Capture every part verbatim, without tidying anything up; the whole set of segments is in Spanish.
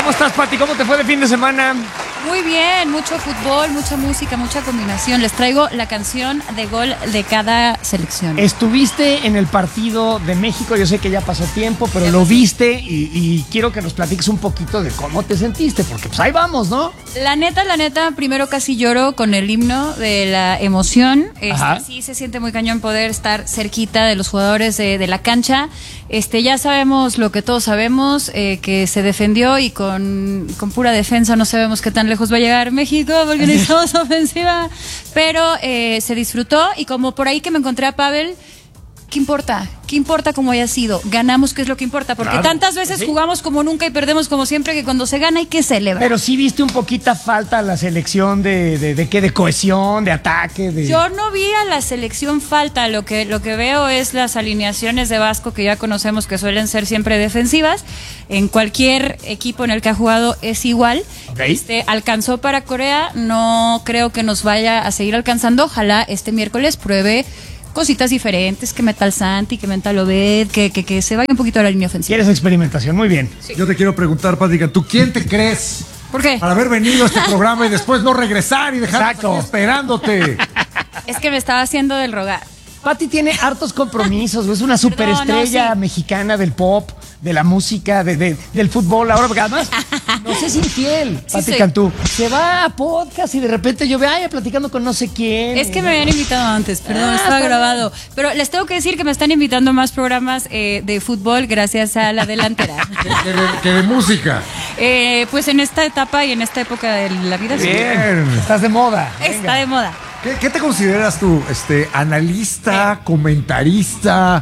¿Cómo estás, Pati? ¿Cómo te fue de fin de semana? Muy bien, mucho fútbol, mucha música, mucha combinación. Les traigo la canción de gol de cada selección. Estuviste en el partido de México, yo sé que ya pasó tiempo, pero lo viste y, y quiero que nos platiques un poquito de cómo te sentiste, porque pues ahí vamos, ¿no? La neta, la neta, primero casi lloro con el himno de la emoción. Este, sí se siente muy cañón poder estar cerquita de los jugadores de, de la cancha. Este, ya sabemos lo que todos sabemos, eh, que se defendió y con, con pura defensa no sabemos qué tan lejos va a llegar México porque necesitamos ofensiva, pero eh, se disfrutó y como por ahí que me encontré a Pavel, ¿qué importa? ¿Qué importa cómo haya sido? Ganamos, ¿qué es lo que importa? Porque claro, tantas veces ¿sí? jugamos como nunca y perdemos como siempre, que cuando se gana hay que celebrar. Pero sí viste un poquita falta a la selección de, de, de qué, de cohesión, de ataque, de... Yo no vi a la selección falta, lo que, lo que veo es las alineaciones de Vasco que ya conocemos que suelen ser siempre defensivas. En cualquier equipo en el que ha jugado es igual. Okay. Este, alcanzó para Corea, no creo que nos vaya a seguir alcanzando. Ojalá este miércoles pruebe cositas diferentes, que meta al Santi, que meta al Obed, que, que, que se vaya un poquito a la línea ofensiva. ¿Quieres experimentación? Muy bien. Sí. Yo te quiero preguntar, Pati, ¿tú quién te crees? ¿Por qué? Para haber venido a este programa y después no regresar y dejar esperándote. Es que me estaba haciendo del rogar. Pati tiene hartos compromisos, es una superestrella no, sí. mexicana del pop, de la música, de, de, del fútbol. Ahora, además, no sé si infiel, sí, Pati Cantú. Se va a podcast y de repente yo veo, ay, platicando con no sé quién. Es que me habían invitado antes, perdón, ah, estaba grabado. Bien. Pero les tengo que decir que me están invitando a más programas eh, de fútbol gracias a la delantera. ¿Que, de, que de música? Eh, pues en esta etapa y en esta época de la vida. Bien, sí. Estás de moda. Está Venga. de moda. ¿Qué, ¿Qué te consideras tú? Este, ¿analista, eh. comentarista,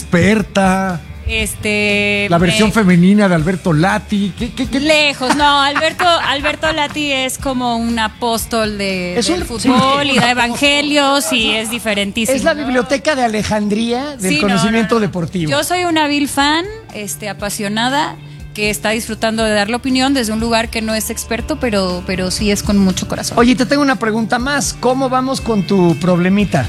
experta? Este, la versión me... femenina de Alberto Lati. ¿Qué, qué, qué? Lejos, no, Alberto, Alberto Lati es como un apóstol de, es del un, fútbol sí, y da evangelios y es diferentísimo. Es la biblioteca de Alejandría del sí, conocimiento no, no, no. deportivo. Yo soy una vil fan, este, apasionada, que está disfrutando de dar la opinión desde un lugar que no es experto, pero, pero sí es con mucho corazón. Oye, te tengo una pregunta más. ¿Cómo vamos con tu problemita?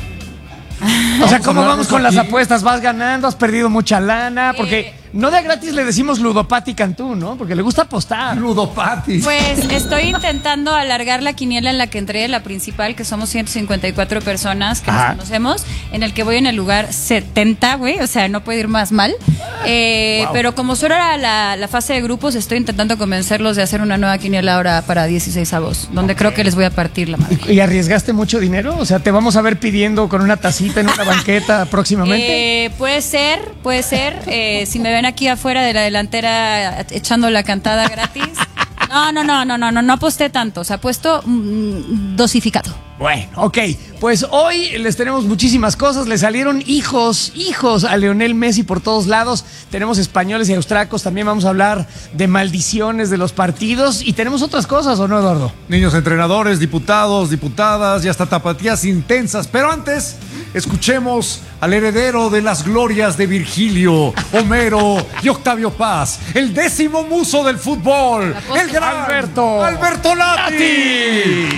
O sea, ¿cómo vamos con las apuestas? ¿Vas ganando? ¿Has perdido mucha lana? Porque eh, no de gratis le decimos Ludopati Cantú, ¿no? Porque le gusta apostar. Ludopati. Pues estoy intentando alargar la quiniela en la que entré, la principal, que somos ciento cincuenta y cuatro personas que Ajá. nos conocemos, en el que voy en el lugar setenta, güey, o sea, no puede ir más mal. Eh, wow. Pero como solo era la, la fase de grupos, estoy intentando convencerlos de hacer una nueva quiniela ahora para dieciséis avos, donde okay. creo que les voy a partir la madre. ¿Y, ¿Y arriesgaste mucho dinero? O sea, ¿te vamos a ver pidiendo con una tacita en una banqueta próximamente? Eh, puede ser, puede ser. Eh, si me ven aquí afuera de la delantera echando la cantada gratis. No, no, no, no, no, no, no aposté tanto. O sea, apuesto mmm, dosificado. Bueno, ok. Pues hoy les tenemos muchísimas cosas. Le salieron hijos, hijos a Lionel Messi por todos lados. Tenemos españoles y austracos. También vamos a hablar de maldiciones de los partidos. Y tenemos otras cosas, ¿o no, Eduardo? Niños entrenadores, diputados, diputadas y hasta tapatías intensas. Pero antes, escuchemos al heredero de las glorias de Virgilio, Homero y Octavio Paz, el décimo muso del fútbol, el gran Alberto, Alberto Lati. Lati.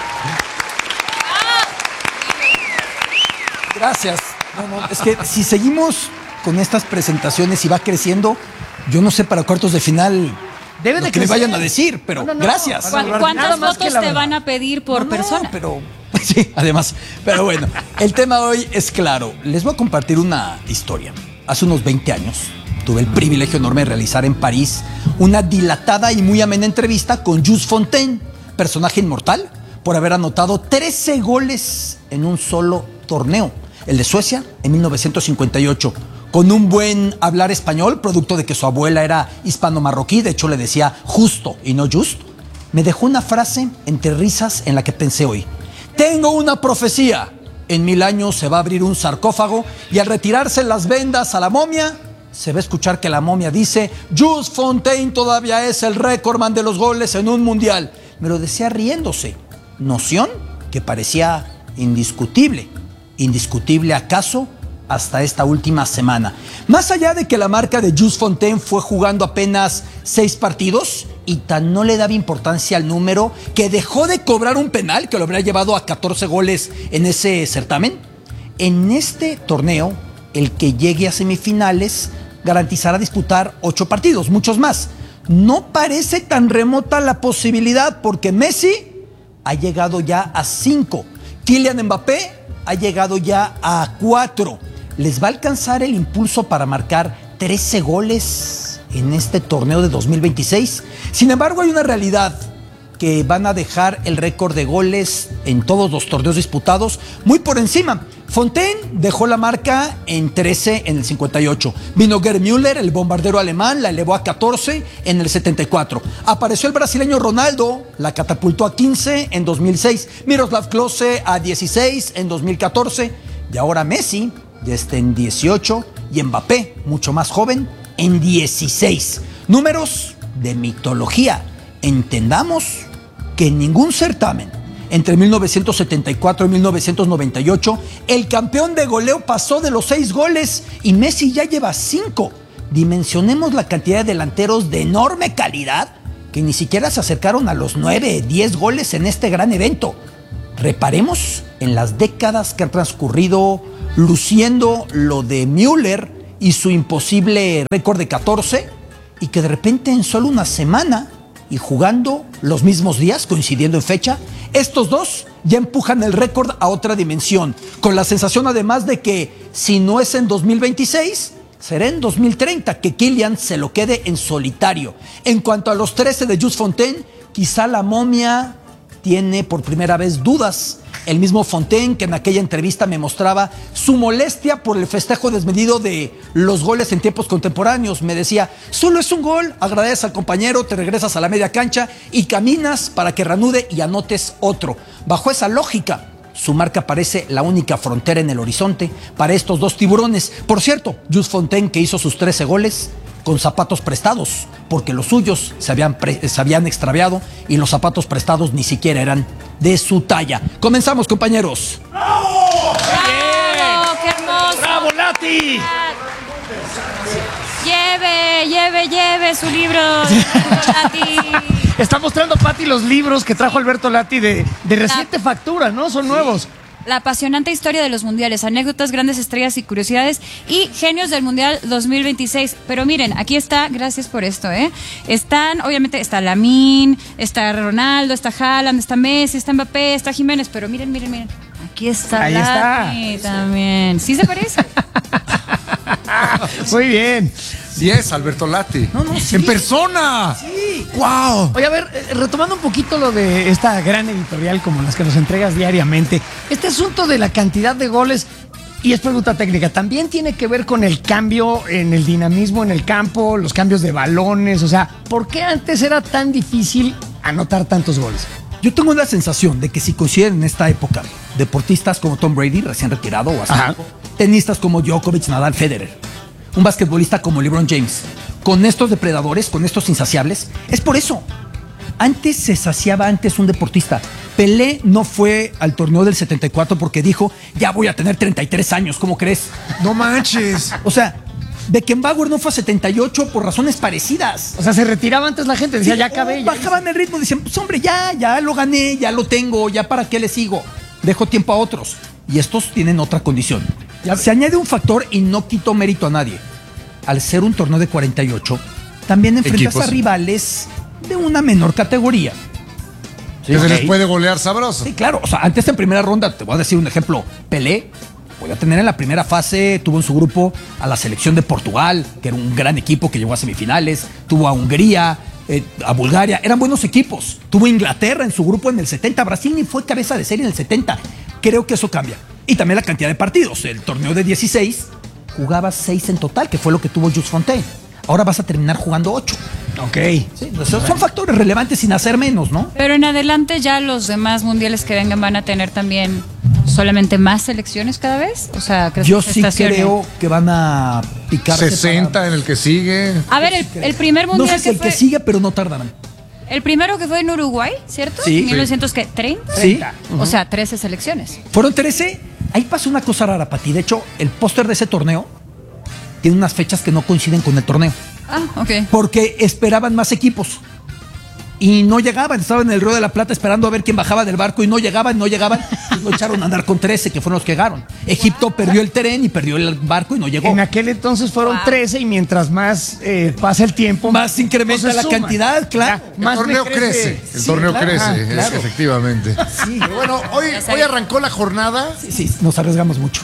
Gracias. No, no, es que si seguimos con estas presentaciones y va creciendo, yo no sé para cuartos de final Debe de que me vayan a decir, pero no, no, no, gracias. ¿Cuántas fotos te van a pedir por no, persona? No, pero sí, además. Pero bueno, el tema hoy es claro. Les voy a compartir una historia. Hace unos veinte años tuve el privilegio enorme de realizar en París una dilatada y muy amena entrevista con Jules Fontaine, personaje inmortal, por haber anotado trece goles en un solo torneo. El de Suecia en mil novecientos cincuenta y ocho. Con un buen hablar español, producto de que su abuela era hispano-marroquí, de hecho le decía justo y no just, me dejó una frase entre risas en la que pensé hoy. Tengo una profecía. En mil años se va a abrir un sarcófago y al retirarse las vendas a la momia, se va a escuchar que la momia dice Jules Fontaine todavía es el récordman de los goles en un mundial. Me lo decía riéndose. Noción que parecía indiscutible. ¿Indiscutible acaso? Hasta esta última semana. Más allá de que la marca de Jules Fontaine fue jugando apenas seis partidos y tan no le daba importancia al número que dejó de cobrar un penal que lo habría llevado a catorce goles en ese certamen. En este torneo, el que llegue a semifinales garantizará disputar ocho partidos, muchos más. no parece tan remota la posibilidad, porque Messi ha llegado ya a cinco. Kylian Mbappé ha llegado ya a cuatro. ¿Les va a alcanzar el impulso para marcar trece goles en este torneo de dos mil veintiséis? Sin embargo, hay una realidad, que van a dejar el récord de goles en todos los torneos disputados muy por encima. Fontaine dejó la marca en trece en el cincuenta y ocho. Vino Gerd Müller, el bombardero alemán, la elevó a catorce en el setenta y cuatro. Apareció el brasileño Ronaldo, la catapultó a quince en dos mil seis. Miroslav Klose a dieciséis en dos mil catorce. Y ahora Messi ya está en dieciocho y Mbappé, mucho más joven, en dieciséis. Números de mitología. Entendamos que en ningún certamen entre mil novecientos setenta y cuatro y mil novecientos noventa y ocho el campeón de goleo pasó de los seis goles y Messi ya lleva cinco. Dimensionemos la cantidad de delanteros de enorme calidad que ni siquiera se acercaron a los nueve, diez goles en este gran evento. Reparemos en las décadas que han transcurrido luciendo lo de Müller y su imposible récord de catorce, y que de repente en solo una semana y jugando los mismos días, coincidiendo en fecha, estos dos ya empujan el récord a otra dimensión, con la sensación además de que si no es en dos mil veintiséis, será en dos mil treinta que Kylian se lo quede en solitario. En cuanto a los trece de Just Fontaine, quizá la momia tiene por primera vez dudas. El mismo Fontaine, que en aquella entrevista me mostraba su molestia por el festejo desmedido de los goles en tiempos contemporáneos. Me decía, solo es un gol, agradeces al compañero, te regresas a la media cancha y caminas para que reanude y anotes otro. Bajo esa lógica, su marca parece la única frontera en el horizonte para estos dos tiburones. Por cierto, Just Fontaine, que hizo sus trece goles con zapatos prestados, porque los suyos se habían, pre- se habían extraviado y los zapatos prestados ni siquiera eran de su talla. Comenzamos, compañeros. ¡Bravo! ¡Qué hermoso! ¡Bravo, Lati! Lleve, lleve, lleve su libro, Lati. Está mostrando Pati los libros que trajo Alberto Lati de, de reciente factura, ¿no? Son nuevos. La apasionante historia de los mundiales, anécdotas, grandes estrellas y curiosidades y genios del Mundial dos mil veintiséis. Pero miren, aquí está, gracias por esto, ¿eh? Están, obviamente, está Lamine, está Ronaldo, está Haaland, está Messi, está Mbappé, está Jiménez, pero miren, miren, miren. Aquí está Ahí Lati está. también. ¿Sí se parece? Muy bien. Sí es Alberto Lati. No, no, sí. ¡En persona! Sí. ¡Wow! Oye, a ver, eh, retomando un poquito lo de esta gran editorial como las que nos entregas diariamente, este asunto de la cantidad de goles, y es pregunta técnica, ¿también tiene que ver con el cambio en el dinamismo en el campo, los cambios de balones? O sea, ¿por qué antes era tan difícil anotar tantos goles? Yo tengo la sensación de que si coinciden en esta época deportistas como Tom Brady, recién retirado, o así, tenistas como Djokovic, Nadal, Federer, un basquetbolista como LeBron James, con estos depredadores, con estos insaciables, es por eso. Antes se saciaba antes un deportista. Pelé no fue al torneo del setenta y cuatro porque dijo, ya voy a tener treinta y tres años, ¿cómo crees? No manches. O sea, Beckenbauer no fue a setenta y ocho por razones parecidas. O sea, se retiraba antes la gente, decía, Sí, ya acabé. Ya bajaban el ritmo, decían, pues hombre, ya, ya lo gané, ya lo tengo, ya para qué le sigo. Dejo tiempo a otros. Y estos tienen otra condición. Ya se añade un factor y no quito mérito a nadie. Al ser un torneo de cuarenta y ocho, también enfrentas Equipos. a rivales de una menor categoría. Sí, Que se ok. les puede golear sabroso. Sí, claro. O sea, antes en primera ronda, te voy a decir un ejemplo. Pelé, voy a tener en la primera fase, tuvo en su grupo a la selección de Portugal, que era un gran equipo que llegó a semifinales. Tuvo a Hungría, eh, a Bulgaria. Eran buenos equipos. Tuvo Inglaterra en su grupo en el setenta. Brasil ni fue cabeza de serie en el setenta. Creo que eso cambia. Y también la cantidad de partidos. El torneo de dieciséis jugaba seis en total, que fue lo que tuvo Just Fontaine. Ahora vas a terminar jugando ocho. Ok. Sí, son son factores relevantes sin hacer menos, ¿no? Pero en adelante ya los demás mundiales que vengan van a tener también solamente más selecciones cada vez. O sea, ¿crees Yo que se sí estacione? creo que van a picarse sesenta para- en el que sigue. A ver, el, el primer No mundial sé si que el fue, que sigue, pero no tardarán. el primero que fue en Uruguay, ¿cierto? Sí. mil novecientos treinta. Sí. O sea, trece selecciones. Fueron trece. Ahí pasó una cosa rara, Pati. De hecho, el póster de ese torneo tiene unas fechas que no coinciden con el torneo. Ah, ok. Porque esperaban más equipos. y no llegaban, estaban en el Río de la Plata esperando a ver quién bajaba del barco y no llegaban, no llegaban, y lo echaron a andar con trece, que fueron los que llegaron. Egipto perdió el tren y perdió el barco y no llegó. En aquel entonces fueron wow. trece y mientras más eh, pasa el tiempo, más incrementa la suma. cantidad, claro. El más torneo crece, el sí, torneo claro. crece, ah, es, claro. efectivamente. Sí. Pero bueno, hoy, hoy arrancó la jornada. Sí, sí, nos arriesgamos mucho.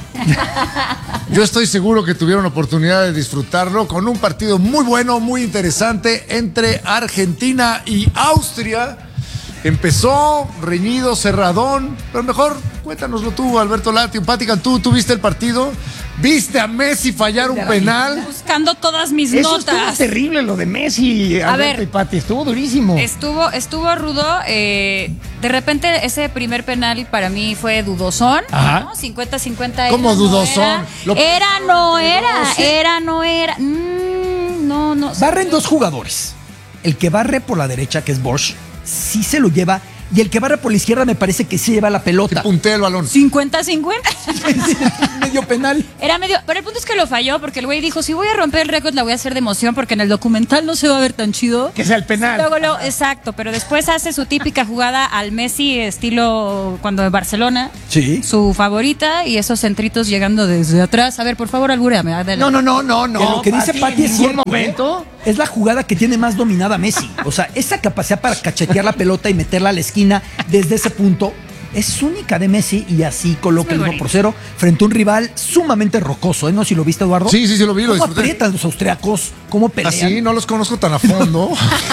Yo estoy seguro que tuvieron oportunidad de disfrutarlo con un partido muy bueno, muy interesante entre Argentina y Austria. Empezó reñido, cerradón, pero mejor cuéntanoslo tú, Alberto Lati. Pati Cantú, ¿tú viste el partido? ¿Viste a Messi fallar un penal? Buscando todas mis Eso notas. Estuvo terrible lo de Messi, Alberto a ver, y Pati, estuvo durísimo. Estuvo, estuvo rudo. Eh, de repente ese primer penal para mí fue dudosón, ¿no? cincuenta cincuenta. ¿Cómo dudosón? No era, era, no era, era, no era. Mm, no, no. Barren dos jugadores. El que barre por la derecha, que es Bosch, sí se lo lleva. Y el que barre por la izquierda me parece que sí lleva la pelota. Que puntea el balón. cincuenta cincuenta. Medio penal. Era medio. Pero el punto es que lo falló porque el güey dijo: si voy a romper el récord, la voy a hacer de emoción porque en el documental no se va a ver tan chido. Que sea el penal. Luego, luego, exacto. Pero después hace su típica jugada al Messi, estilo cuando en Barcelona. Sí. Su favorita y esos centritos llegando desde atrás. A ver, por favor, albúreame. No, no, no, no, no. Que lo que dice Pati es cierto. Momento. Es la jugada que tiene más dominada Messi. O sea, esa capacidad para cachetear la pelota y meterla a la esquina desde ese punto es única de Messi y así coloca el uno por cero frente a un rival sumamente rocoso. ¿eh? ¿No? Si lo viste, Eduardo. Sí, sí, sí, lo vi, lo ¿Cómo disfruté. aprietan los austriacos? ¿Cómo pelean? Así, no los conozco tan a fondo.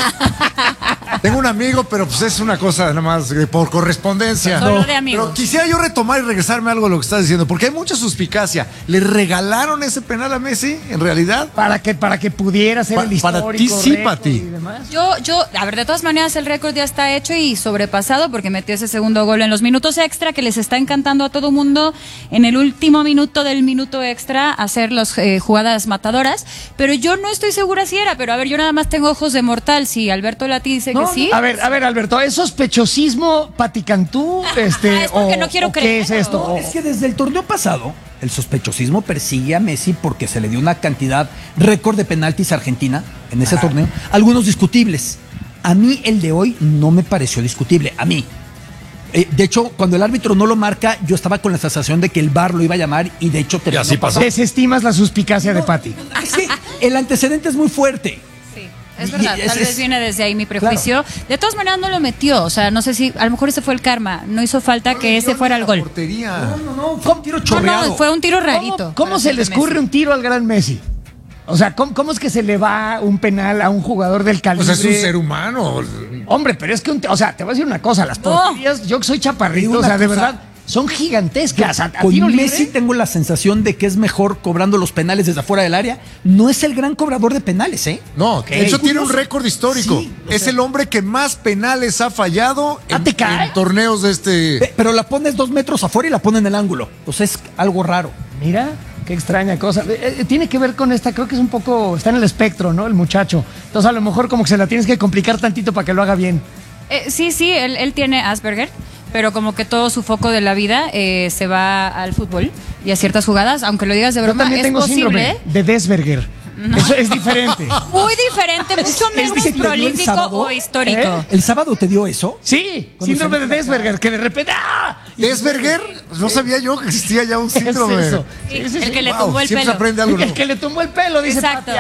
Tengo un amigo, pero pues es una cosa nada más por correspondencia. Solo de amigos. Pero quisiera yo retomar y regresarme a algo de lo que estás diciendo, porque hay mucha suspicacia. ¿Le regalaron ese penal a Messi, en realidad? Para que, para que pudiera ser Pa el histórico. Para ti sí, Pati. Yo, yo, a ver, de todas maneras el récord ya está hecho y sobrepasado porque metió ese segundo gol en los minutos extra que les está encantando a todo mundo en el último minuto del minuto extra hacer las eh, jugadas matadoras. Pero yo no estoy segura si era, pero a ver, yo nada más tengo ojos de mortal. Si Alberto Lati dice no, que sí. A ver, a ver, Alberto, ¿es sospechosismo Pati Cantú? Este, ah, es porque o, no quiero o creer. ¿Qué es esto? No, es que desde el torneo pasado el sospechosismo persigue a Messi porque se le dio una cantidad récord de penaltis a Argentina en ese Ajá. torneo, algunos discutibles. A mí el de hoy no me pareció discutible, a mí. Eh, de hecho, cuando el árbitro no lo marca, yo estaba con la sensación de que el V A R lo iba a llamar y de hecho terminó así pasó. Desestimas la suspicacia no, de Pati. Es que el antecedente es muy fuerte. Es verdad, es, tal vez es, viene desde ahí mi prejuicio. Claro. De todas maneras no lo metió, o sea, no sé si, a lo mejor ese fue el karma, no hizo falta que ese fuera el gol. Portería. No, no, no, fue un tiro chorreado. No, no, fue un tiro rarito. ¿Cómo, cómo se le escurre un tiro al gran Messi? O sea, ¿cómo, ¿cómo es que se le va un penal a un jugador del calibre? O sea, es un ser humano. Hombre, pero es que, un, o sea, te voy a decir una cosa, las porterías, no. yo que soy chaparrito, o sea, de verdad, son gigantescas. Yo, ¿A, a con tiro Messi libre? tengo la sensación de que es mejor cobrando los penales desde afuera del área. No es el gran cobrador de penales, ¿eh? No, okay. De hecho tiene un récord histórico. Sí, es sea. el hombre que más penales ha fallado en, en torneos de este... Pero la pones dos metros afuera y la pone en el ángulo. O sea, es algo raro. Mira, qué extraña cosa. Eh, tiene que ver con esta, creo que es un poco, está en el espectro, ¿no? El muchacho. Entonces a lo mejor como que se la tienes que complicar tantito para que lo haga bien. Eh, sí, sí, él, él tiene Asperger, pero como que todo su foco de la vida eh, se va al fútbol y a ciertas jugadas, aunque lo digas de broma, Yo también es tengo posible. síndrome de Desberger. No. Eso es diferente. Muy diferente, mucho menos prolífico o histórico. ¿Eh? ¿El sábado te dio eso? Sí, síndrome de Desberger, que de repente... ¡ah! ¿Desberger? No sabía yo que existía ya un síndrome. Es eso. Sí, sí, sí, el sí. que le tumbó wow, el pelo. Aprende algo el que le tumbó el pelo, dice Exacto.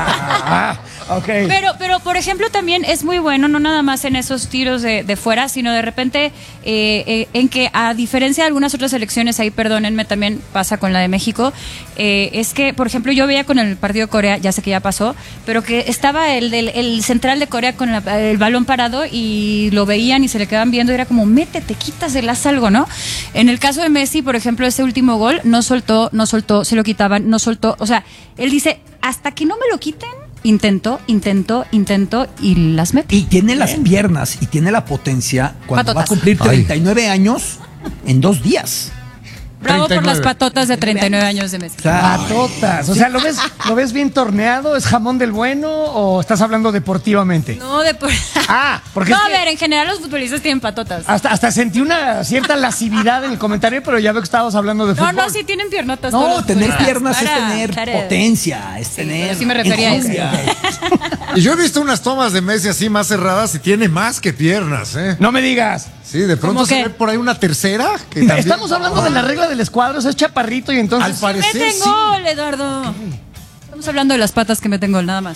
Ah, okay. Pero, pero, por ejemplo, también es muy bueno, no nada más en esos tiros de, de fuera, sino de repente eh, eh, en que, a diferencia de algunas otras selecciones, ahí perdónenme, también pasa con la de México, eh, es que, por ejemplo, yo veía con el partido de Corea, ya sé que ya pasó, pero que estaba el, del, el central de Corea con la, el balón parado y lo veían y se le quedaban viendo y era como, métete, quítaselas algo, ¿no? En el caso de Messi, por ejemplo, ese último gol, no soltó, no soltó, se lo quitaban, no soltó, o sea, él dice, hasta que no me lo quiten, intento, intento, intento y las mete. Y tiene las piernas y tiene la potencia cuando Patotas. va a cumplir treinta y nueve Ay. años en dos días. Bravo treinta y nueve. por las patotas de treinta y nueve años de Messi. Patotas. O sea, ¿lo ves, ¿lo ves bien torneado? ¿Es jamón del bueno o estás hablando deportivamente? No, de por... Ah, porque No, es a que ver, en general los futbolistas tienen patotas. hasta, hasta sentí una cierta lascividad en el comentario, pero ya veo que estabas hablando de No, fútbol. no, sí tienen piernotas. todos No, los tener futbolistas. piernas es Para, tener para. potencia, es tener. pero sí me refería a eso. enjundia. Y yo he visto unas tomas de Messi así más cerradas y tiene más que piernas, ¿eh? No me digas. Sí, de pronto ¿Cómo se qué? ve por ahí una tercera. Que también- Estamos hablando de la regla del escuadro, es chaparrito y entonces... Al parecer Meten sí. gol, Eduardo. Estamos hablando de las patas que meten gol, nada más.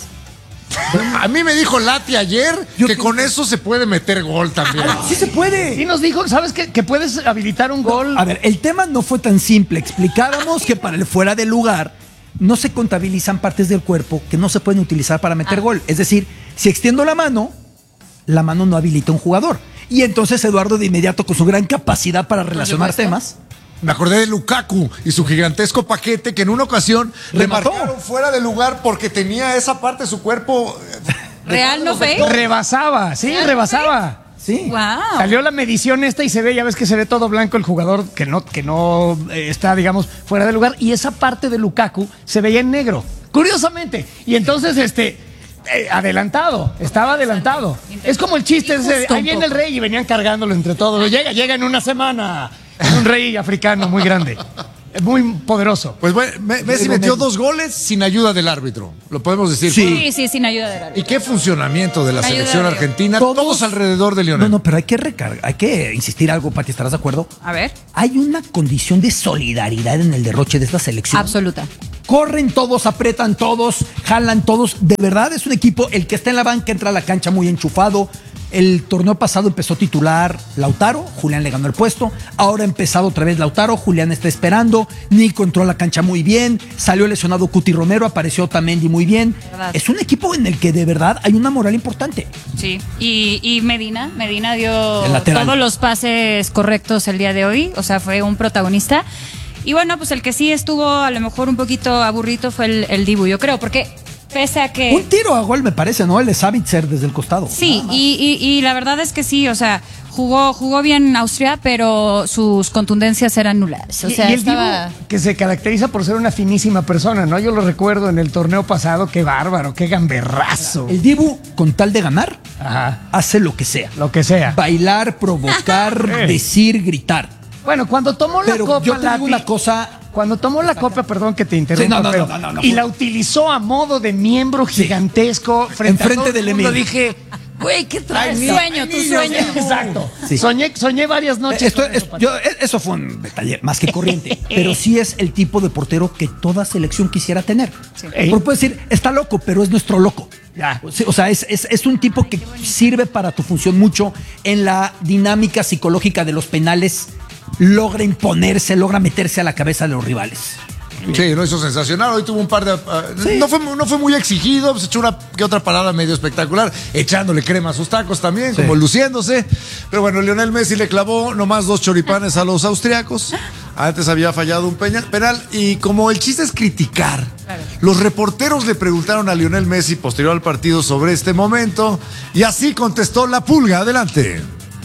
A mí me dijo Lati ayer Yo que que- con eso se puede meter gol también. Sí se puede. Y nos dijo, ¿sabes qué? Que puedes habilitar un gol. A ver, el tema no fue tan simple. Explicábamos que para el fuera de lugar no se contabilizan partes del cuerpo que no se pueden utilizar para meter Ah. gol. Es decir, si extiendo la mano, la mano no habilita a un jugador. Y entonces Eduardo de inmediato, con su gran capacidad para relacionar supuesto. temas, Me acordé de Lukaku y su gigantesco paquete que en una ocasión le Remató. marcaron fuera de lugar porque tenía esa parte de su cuerpo. eh, ¿Real no fue? Rebasaba, sí, rebasaba. sí. Wow. Salió la medición esta y se ve, ya ves que se ve todo blanco el jugador que no, que no eh, está, digamos, fuera de lugar. Y esa parte de Lukaku se veía en negro, curiosamente. Y entonces, este, eh, adelantado, estaba adelantado. Es como el chiste ese, de, Justo ahí un viene poco. el rey y venían cargándolo entre todos. Llega, llega en una semana. Es un rey africano muy grande, muy poderoso. Pues bueno, Me- Messi metió dos goles sin ayuda del árbitro. Lo podemos decir. Sí. Sí, sí, sin ayuda de árbitro. ¿Y qué funcionamiento de la Ayuda selección de- argentina? Todos, Todos- alrededor de Lionel. No, no, pero hay que recargar, hay que insistir algo, Pati, ¿estarás de acuerdo? A ver. Hay una condición de solidaridad en el derroche de esta selección. Absoluta. Corren todos, apretan todos, jalan todos. De verdad es un equipo, el que está en la banca entra a la cancha muy enchufado. El torneo pasado empezó titular Lautaro, Julián le ganó el puesto. Ahora ha empezado otra vez Lautaro, Julián está esperando. Nico entró a la cancha muy bien. Salió lesionado Cuti Romero, apareció Otamendi muy bien. Verdad. Es un equipo en el que de verdad hay una moral importante. Sí. Y, y Medina, Medina dio El lateral. todos los pases correctos el día de hoy. O sea, fue un protagonista. Y bueno, pues el que sí estuvo a lo mejor un poquito aburrido fue el, el Dibu, yo creo, porque pese a que... Un tiro a gol me parece, ¿no? El de Savitzer desde el costado. Sí, y, y, y la verdad es que sí, o sea, jugó, jugó bien Austria, pero sus contundencias eran nulas. O Y- sea, y el estaba... Dibu, que se caracteriza por ser una finísima persona, ¿no? Yo lo recuerdo en el torneo pasado, qué bárbaro, qué gamberrazo. El Dibu, con tal de ganar, Ajá, hace lo que sea. lo que sea. Bailar, provocar, Ey. decir, gritar. Bueno, cuando tomó la Pero copa, yo te digo Lati, una cosa. Cuando tomó la copa, perdón que te interrumpa, Sí, no, no, pero- no, no, no, y no. la utilizó a modo de miembro gigantesco frente a Enfrente todo el del mundo, Emir. dije, güey, ¿qué traes? Tu sueño, tu sueño. Exacto. Sí. Soñé, soñé varias noches. Esto, con es- eso, yo- e- eso fue un detalle más que corriente. Pero sí es el tipo de portero que toda selección quisiera tener. Ey. Porque puedes decir, está loco, pero es nuestro loco. Ya. O sea, o sea, es, es- es un tipo que sirve para tu función mucho en la dinámica psicológica de los penales. Logra imponerse, logra meterse a la cabeza de los rivales. Sí, lo hizo sensacional. Hoy tuvo un par de. ah, no, fue, no fue muy exigido. Se echó una que otra parada medio espectacular, echándole crema a sus tacos también, Sí. como luciéndose. Pero bueno, Lionel Messi le clavó nomás dos choripanes a los austriacos. Antes había fallado un peña- penal. Y como el chiste es criticar, Claro. los reporteros le preguntaron a Lionel Messi posterior al partido sobre este momento. Y así contestó la pulga. Adelante.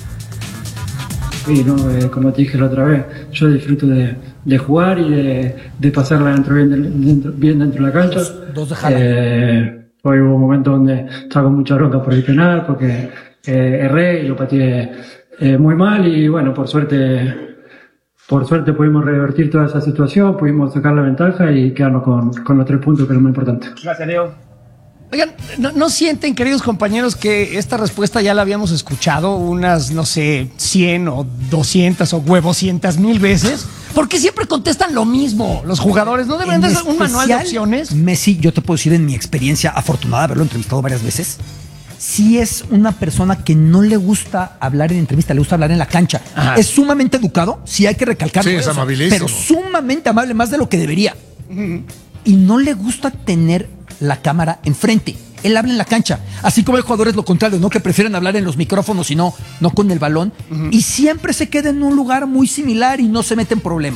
Sí, no, eh, como te dije la otra vez, yo disfruto de, de jugar y de, de pasarla dentro, bien, del- dentro, bien dentro de la cancha. Dos de Haaland. Eh, hoy hubo un momento donde estaba con mucha bronca por el penal, porque eh, erré y lo pateé eh, muy mal y bueno, por suerte, por suerte pudimos revertir toda esa situación, pudimos sacar la ventaja y quedarnos con, con los tres puntos, que es lo más importante. Gracias, Leo. Oigan, ¿no, ¿no sienten, queridos compañeros, que esta respuesta ya la habíamos escuchado unas, no sé, cien o doscientas o huevocientas mil veces? ¿Por qué siempre contestan lo mismo los jugadores? ¿No deberían En de ser un manual de especial, opciones? Messi, yo te puedo decir en mi experiencia afortunada de haberlo entrevistado varias veces, sí es una persona que no le gusta hablar en entrevista, le gusta hablar en la cancha. Ajá. Es sumamente educado, sí hay que recalcarlo. Sí, es eso, amabilísimo. Pero sumamente amable, más de lo que debería. Y no le gusta tener la cámara enfrente. Él habla en la cancha, así como hay jugadores lo contrario, ¿no? Que prefieren hablar en los micrófonos y no, no con el balón. Y siempre se queda en un lugar muy similar y no se mete en problemas.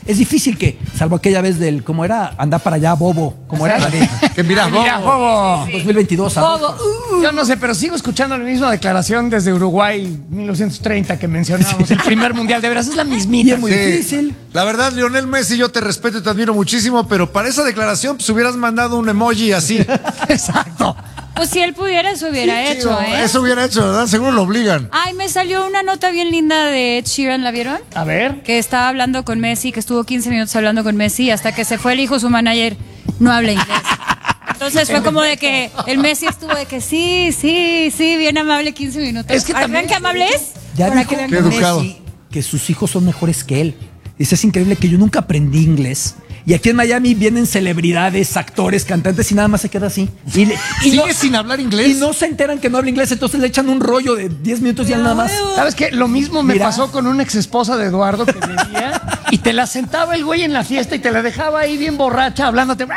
es difícil que, salvo aquella vez del, ¿cómo era? Andar para allá, bobo. ¿Cómo era? La de, Que mira, Mira, bobo. dos mil veintidós. ¿sabes? Bobo, uh. Yo no sé, pero sigo escuchando la misma declaración desde Uruguay mil novecientos treinta que mencionamos, el primer mundial. De veras, es la mismita. Y es muy Sí. difícil. La verdad, Lionel Messi, yo te respeto y te admiro muchísimo, pero para esa declaración, pues hubieras mandado un emoji así. Exacto. Pues si él pudiera, eso hubiera Sí, hecho, o- ¿eh? Eso hubiera hecho, ¿verdad? Seguro lo obligan. Ay, me salió una nota bien linda de Ed Sheeran, ¿la vieron? A ver. Que estaba hablando con Messi, que estuvo quince minutos hablando con Messi, hasta que se fue el hijo, su manager, no habla inglés. Entonces fue como de que el Messi estuvo de que sí, sí, sí, bien amable quince minutos. Es que Para también- vean qué amable es. Ya Para dijo que vean Qué cómo- educado. Messi que sus hijos son mejores que él. Dice, es increíble que yo nunca aprendí inglés. Y aquí en Miami vienen celebridades, actores, cantantes y nada más se queda así. Y, le- y ¿Sigue no- sin hablar inglés? Y no se enteran que no habla inglés, entonces le echan un rollo de diez minutos y ya nada más. ¿Sabes qué? Lo mismo me Mira. pasó con una ex esposa de Eduardo que bebía y te la sentaba el güey en la fiesta y te la dejaba ahí bien borracha hablándote.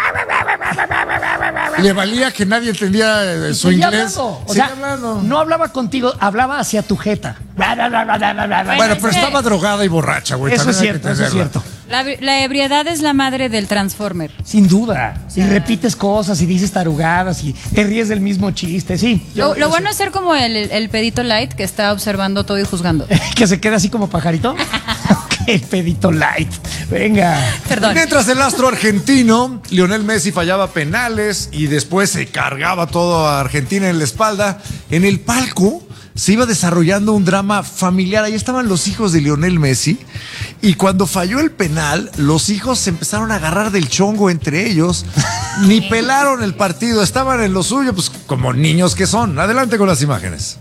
Le valía que nadie entendía eh, su Seguía inglés. hablando. O Seguía sea, hablando. no hablaba contigo, hablaba hacia tu jeta. Bueno, pero es que- estaba drogada y borracha, güey. Eso es también hay que cierto, eso es entenderla. cierto. La, la ebriedad es la madre del Transformer. Sin duda. Si repites cosas y dices tarugadas y te ríes del mismo chiste, sí. Lo, lo bueno es ser como el, el pedito light que está observando todo y juzgando. Que se queda así como pajarito. El pedito light. Venga. Perdón. Mientras el astro argentino, Lionel Messi fallaba penales y después se cargaba todo a Argentina en la espalda, en el palco se iba desarrollando un drama familiar. Ahí estaban los hijos de Lionel Messi y cuando falló el penal, los hijos se empezaron a agarrar del chongo entre ellos. Ni pelaron el partido, estaban en lo suyo, pues como niños que son. Adelante con las imágenes.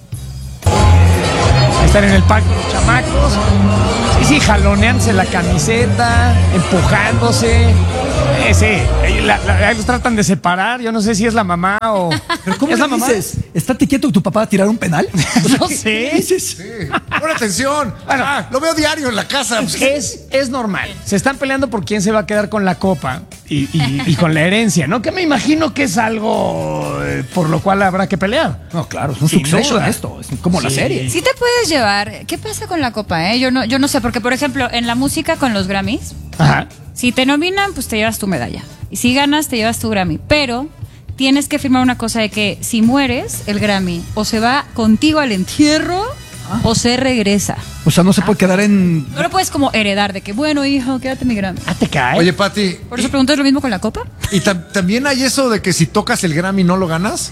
Están en el parque los chamacos. Sí, sí, jaloneándose la camiseta, empujándose. Eh, sí, eh, la- la- ahí los tratan de separar. Yo no sé si es la mamá o. ¿Pero cómo ¿Es le la mamá? dices? ¿Estate quieto que tu papá va a tirar un penal? O sea, No ¿qué- sé. qué dices? Sí. Pon atención. Bueno. Ah, lo veo diario en la casa. Es, es normal. Se están peleando por quién se va a quedar con la copa y, y- y con la herencia, ¿no? Que me imagino que es algo eh, por lo cual habrá que pelear. No, claro, es un Sin succession duda. esto, es como la Sí. serie. Sí te puedes llevar. ¿Qué pasa con la copa, eh? Yo no, yo no sé, porque por ejemplo, en la música con los Grammys, Ajá. si te nominan, pues te llevas tu medalla. Y si ganas, te llevas tu Grammy. Pero tienes que firmar una cosa de que si mueres, el Grammy o se va contigo al entierro o se regresa. O sea, no se puede quedar en... No lo puedes como heredar de que, bueno, hijo, quédate mi Grammy. Ah, te cae. Oye, Pati, Por eso pregunto, ¿es lo mismo con la copa? ¿y tam- también hay eso de que si tocas el Grammy no lo ganas?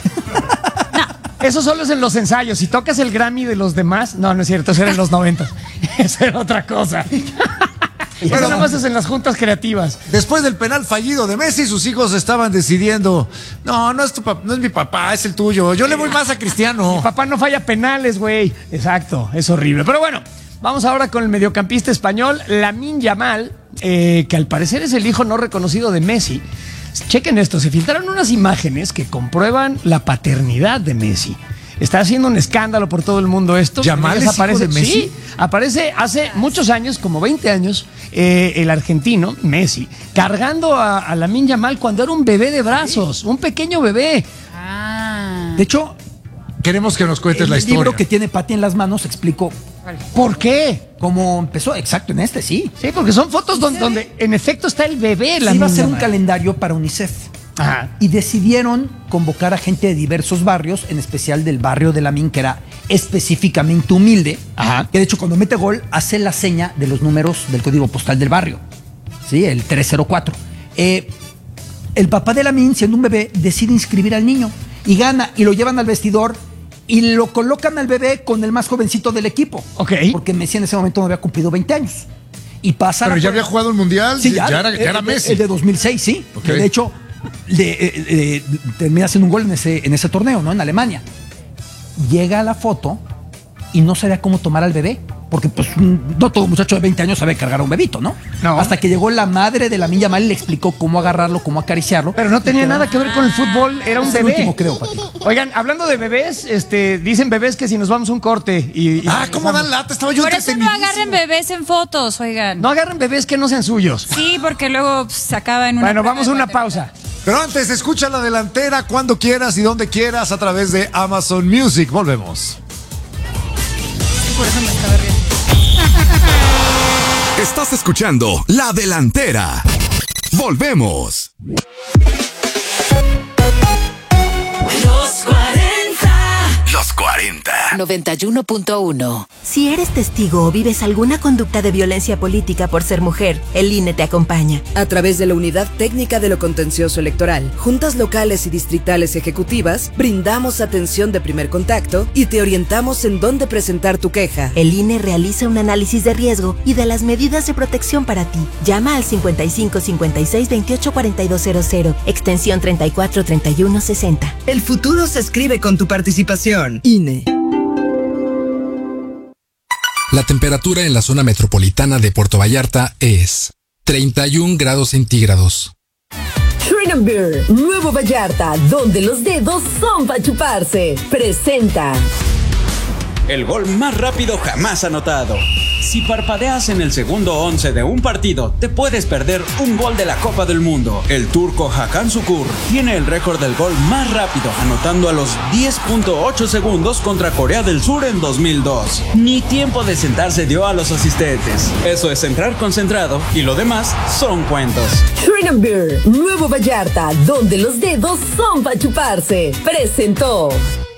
Eso solo es en los ensayos. Si tocas el Grammy de los demás, no, no es cierto, eso era en los noventas. Eso era otra cosa. Eso Bueno, nada más es en las juntas creativas. Después del penal fallido de Messi, sus hijos estaban decidiendo, no, no es tu pap- no es mi papá, es el tuyo. Yo le voy más a Cristiano. Papá no falla penales, güey. Exacto, es horrible. Pero bueno, vamos ahora con el mediocampista español, Lamine Yamal, eh, que al parecer es el hijo no reconocido de Messi. Chequen esto, se filtraron unas imágenes que comprueban la paternidad de Messi. Está haciendo un escándalo por todo el mundo esto. ¿Yamal Ellas es hijo de Messi? Sí, aparece hace muchos años, como veinte años, eh, el argentino, Messi, cargando a, a Lamine Yamal cuando era un bebé de brazos, un pequeño bebé. Ah. De hecho, Queremos que nos cuentes el la historia. libro que tiene Pati en las manos explico ¿Por qué? cómo empezó. Exacto, en este, sí. Sí, porque son fotos donde, donde en efecto está el bebé. Se Lamine iba a hacer un Yamal. calendario para UNICEF. Ajá. Y decidieron convocar a gente de diversos barrios, en especial del barrio de Lamine, que era específicamente humilde. Ajá. Que de hecho, cuando mete gol, hace la seña de los números del código postal del barrio. Sí, el tres cero cuatro. Eh, el papá de Lamine, siendo un bebé, decide inscribir al niño y gana y lo llevan al vestidor y lo colocan al bebé con el más jovencito del equipo. Ok. Porque Messi en ese momento no había cumplido veinte años. Y pasa Pero la ya prueba. había jugado el Mundial, Sí, ya, ya, era, ya era el- Messi. El de dos mil seis, sí. Ok. Que de hecho, le, eh, eh, termina haciendo un gol en ese, en ese torneo, ¿no? En Alemania. Llega la foto y no sabía cómo tomar al bebé. Porque, pues, no todo muchacho de veinte años sabe cargar a un bebito, ¿no? No. Hasta que llegó la madre de Lamine Yamal y le explicó cómo agarrarlo, cómo acariciarlo. Pero no tenía nada que ver con el fútbol, era un Es el bebé. último, creo, Pati. Oigan, hablando de bebés, este, dicen bebés que si nos vamos a un corte y. y Ah, ¿cómo dan lata? Estaba yo Por eso no entretenidísimo. agarren bebés en fotos, oigan. No agarren bebés que no sean suyos. Sí, porque luego pues, se acaba en una. Bueno, prueba vamos a de una paternidad. pausa. Pero antes, escucha la delantera cuando quieras y donde quieras a través de Amazon Music. Volvemos. Por eso me estaba riendo. Estás escuchando La Delantera. Volvemos. Los cuarenta. Los cuarenta. noventa y uno punto uno. Si eres testigo o vives alguna conducta de violencia política por ser mujer, el I N E te acompaña. A través de la Unidad Técnica de lo Contencioso Electoral, juntas locales y distritales ejecutivas, brindamos atención de primer contacto y te orientamos en dónde presentar tu queja. El I N E realiza un análisis de riesgo y de las medidas de protección para ti. Llama al cincuenta y cinco cincuenta y seis veintiocho cuarenta y dos cero cero, extensión treinta y cuatro treinta y uno sesenta. El futuro se escribe con tu participación. I N E. La temperatura en la zona metropolitana de Puerto Vallarta es treinta y un grados centígrados. Shrine Beer, Nuevo Vallarta, donde los dedos son para chuparse. Presenta. El gol más rápido jamás anotado. Si parpadeas en el segundo once de un partido, te puedes perder un gol de la Copa del Mundo. El turco Hakan Şükür tiene el récord del gol más rápido, anotando a los diez punto ocho segundos contra Corea del Sur en dos mil dos. Ni tiempo de sentarse dio a los asistentes. Eso es entrar concentrado y lo demás son cuentos. Shrine Beer, Nuevo Vallarta, donde los dedos son para chuparse. Presentó.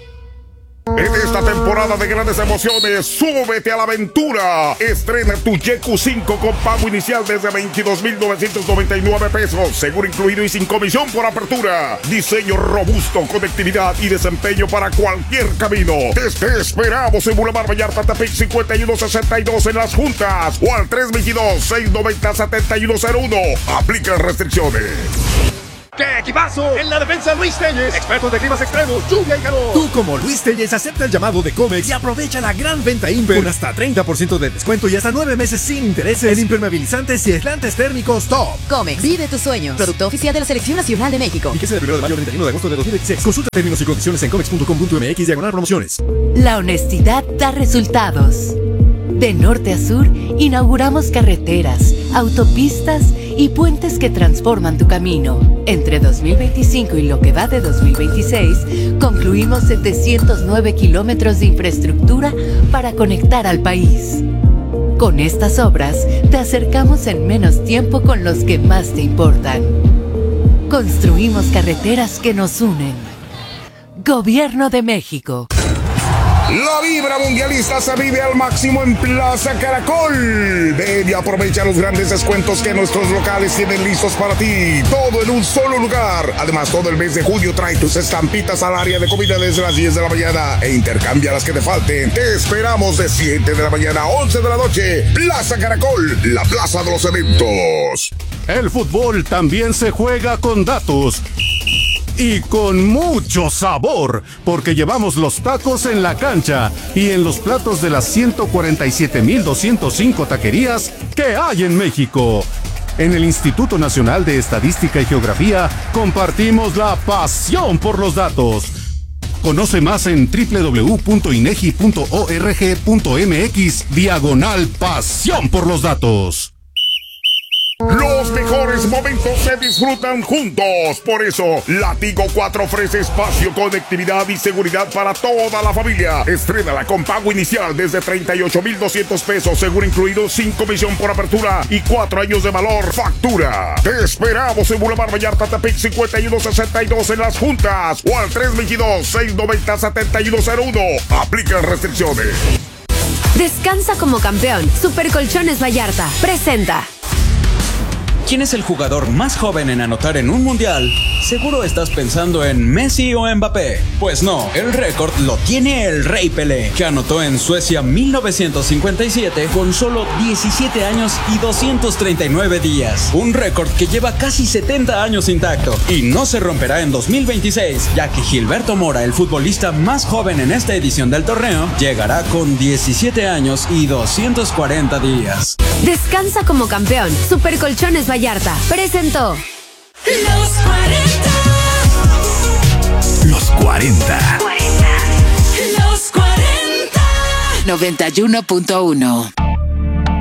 En esta temporada de grandes emociones, súbete a la aventura. Estrena tu Y Q cinco con pago inicial desde veintidós mil novecientos noventa y nueve pesos, seguro incluido y sin comisión por apertura. Diseño robusto, conectividad y desempeño para cualquier camino. Te, te esperamos en Boulevard Vallarta Tepic cincuenta y uno sesenta y dos en Las Juntas o al tres dos dos, seis nueve cero, siete uno cero uno. Aplican restricciones. ¡Qué equipazo! En la defensa Luis Telles, expertos de climas extremos, lluvia y calor. Tú como Luis Telles acepta el llamado de Comex y aprovecha la gran venta Imper con hasta treinta por ciento de descuento y hasta nueve meses sin intereses en impermeabilizantes y aislantes térmicos Top. Comex, vive tus sueños. Producto oficial de la Selección Nacional de México. Y que sea del primero de mayo al treinta y uno de agosto de dos mil veintiséis. Consulta términos y condiciones en comex punto com punto m x diagonal promociones. La honestidad da resultados. De norte a sur, inauguramos carreteras, autopistas y puentes que transforman tu camino. Entre dos mil veinticinco y lo que va de dos mil veintiséis, concluimos setecientos nueve kilómetros de infraestructura para conectar al país. Con estas obras, te acercamos en menos tiempo con los que más te importan. Construimos carreteras que nos unen. Gobierno de México. La vibra mundialista se vive al máximo en Plaza Caracol. Ven y aprovecha los grandes descuentos que nuestros locales tienen listos para ti. Todo en un solo lugar. Además, todo el mes de julio trae tus estampitas al área de comida desde las diez de la mañana e intercambia las que te falten. Te esperamos de siete de la mañana a once de la noche. Plaza Caracol, la plaza de los eventos. El fútbol también se juega con datos. Y con mucho sabor, porque llevamos los tacos en la cancha y en los platos de las ciento cuarenta y siete mil doscientos cinco taquerías que hay en México. En el Instituto Nacional de Estadística y Geografía compartimos la pasión por los datos. Conoce más en doble u doble u doble u punto inegi punto org punto mx diagonal pasión por los datos. Los mejores momentos se disfrutan juntos. Por eso, Latigo cuatro ofrece espacio, conectividad y seguridad para toda la familia. Estrénala con pago inicial desde treinta y ocho mil doscientos pesos, seguro incluido, sin comisión por apertura y cuatro años de valor factura. Te esperamos en Boulevard Vallarta Tepic cincuenta y uno sesenta y dos en Las Juntas o al tres dos dos, seis nueve cero, siete uno cero uno. Aplican restricciones. Descansa como campeón. Super Colchones Vallarta presenta. ¿Quién es el jugador más joven en anotar en un mundial? Seguro estás pensando en Messi o Mbappé. Pues no, el récord lo tiene el Rey Pelé, que anotó en Suecia mil novecientos cincuenta y siete con solo diecisiete años y doscientos treinta y nueve días. Un récord que lleva casi setenta años intacto y no se romperá en dos mil veintiséis, ya que Gilberto Mora, el futbolista más joven en esta edición del torneo, llegará con diecisiete años y doscientos cuarenta días. Descansa como campeón. Super Colchones Vallarta presentó. Los cuarenta. Los cuarenta. Los cuarenta. noventa y uno punto uno.